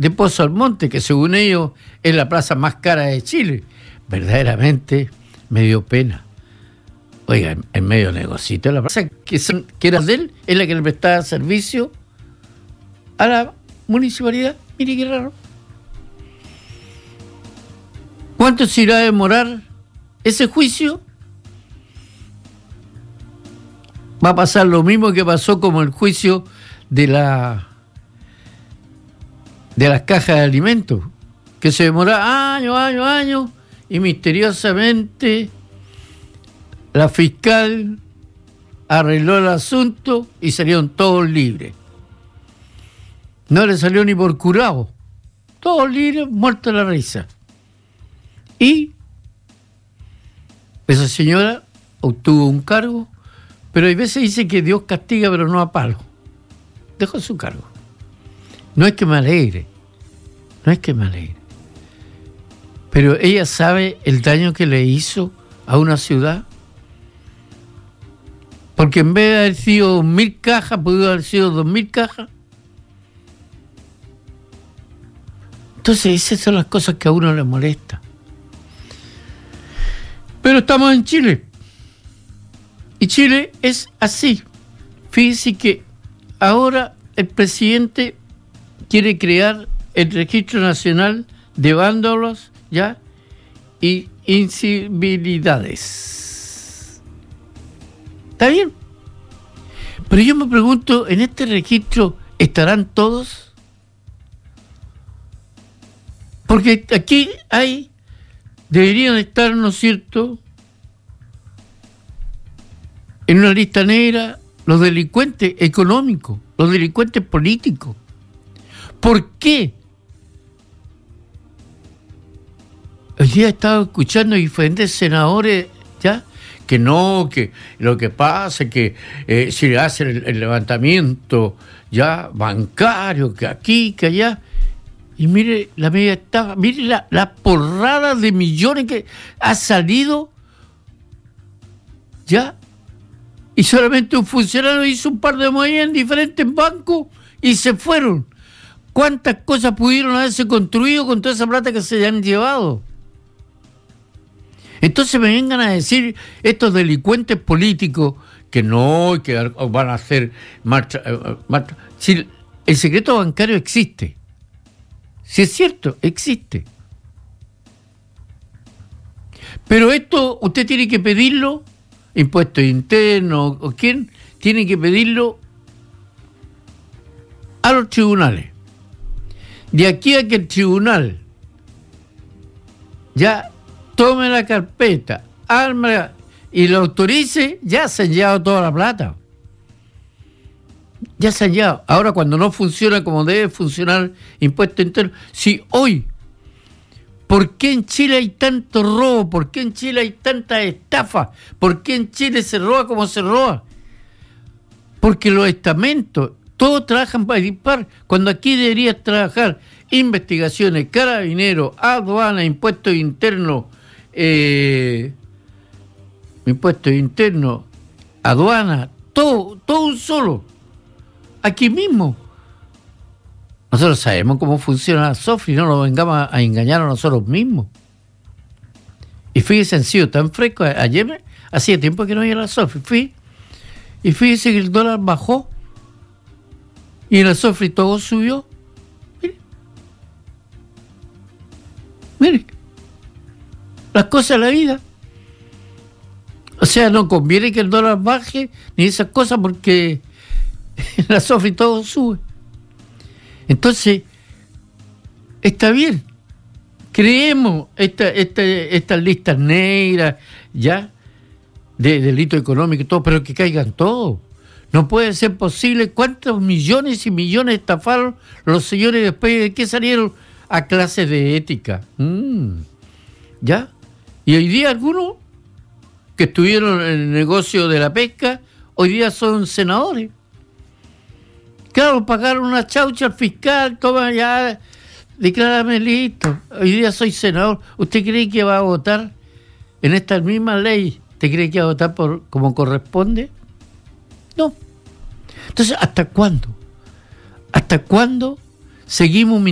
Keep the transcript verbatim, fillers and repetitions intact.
de Pozo Almonte, que según ellos es la plaza más cara de Chile. Verdaderamente me dio pena. Oiga, en, en medio negocito, la plaza que, son, que era de él es la que le prestaba servicio a la municipalidad. Mire qué raro. ¿Cuánto se irá a demorar ese juicio? Va a pasar lo mismo que pasó como el juicio de la de las cajas de alimentos, que se demora años, años, años, y misteriosamente la fiscal arregló el asunto y salieron todos libres. No le salió ni por curado. Todos libres, muertos de la risa. Y esa señora obtuvo un cargo, pero hay veces dice que Dios castiga, pero no a palo. Dejó su cargo. No es que me alegre, no es que me alegre. Pero ella sabe el daño que le hizo a una ciudad. Porque en vez de haber sido mil cajas, pudo haber sido dos mil cajas. Entonces esas son las cosas que a uno le molesta. Pero estamos en Chile. Y Chile es así. Fíjense que ahora el presidente quiere crear el Registro Nacional de Vándalos, ¿ya? Y incivilidades. ¿Está bien? Pero yo me pregunto, ¿en este registro estarán todos? Porque aquí hay, deberían estar, ¿no es cierto?, en una lista negra los delincuentes económicos, los delincuentes políticos. ¿Por qué? Hoy día he estado escuchando diferentes senadores, ¿ya?, que no, que lo que pasa es que eh, si hacen el, el levantamiento ya bancario, que aquí, que allá, y mire la media estafa, mire la, la porrada de millones que ha salido, ya, y solamente un funcionario hizo un par de movidas en diferentes bancos y se fueron. ¿Cuántas cosas pudieron haberse construido con toda esa plata que se han llevado? Entonces me vengan a decir estos delincuentes políticos que no, que van a hacer marcha, marcha. Si el secreto bancario existe, si es cierto, existe. Pero esto usted tiene que pedirlo, impuestos internos o quién, tiene que pedirlo a los tribunales. De aquí a que el tribunal ya tome la carpeta, arma y lo autorice, ya se han llevado toda la plata. Ya se han llevado. Ahora, cuando no funciona como debe funcionar impuesto interno, si hoy, ¿por qué en Chile hay tanto robo? ¿Por qué en Chile hay tanta estafa? ¿Por qué en Chile se roba como se roba? Porque los estamentos, todos trabajan para dispar, cuando aquí debería trabajar investigaciones, carabineros, aduana, impuestos internos, eh, impuestos internos, aduana, todo, todo un solo. Aquí mismo. Nosotros sabemos cómo funciona la SOFRI, no nos vengamos a engañar a nosotros mismos. Y fíjense, han sido tan frescos. Ayer, hacía tiempo que no había la SOFRI, fui, y fíjense que el dólar bajó y en la SOFRI todo subió. Mire, mire, las cosas de la vida. O sea, no conviene que el dólar baje ni esas cosas porque en la SOFRI todo sube. Entonces, está bien. Creemos esta, esta, estas listas negras, ya, de delito económico y todo, pero que caigan todos. No puede ser posible. ¿Cuántos millones y millones estafaron los señores después de que salieron a clases de ética? Mm, ¿ya? Y hoy día algunos que estuvieron en el negocio de la pesca, hoy día son senadores. Claro, pagaron una chaucha al fiscal, toma ya, declárame listo. Hoy día soy senador. ¿Usted cree que va a votar en esta misma ley? ¿Usted cree que va a votar por como corresponde? No. Entonces, ¿hasta cuándo? ¿Hasta cuándo seguimos